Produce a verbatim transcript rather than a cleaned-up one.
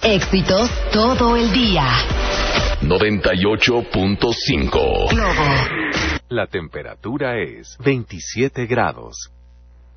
Éxitos todo el día. noventa y ocho punto cinco. Globo. La temperatura es veintisiete grados.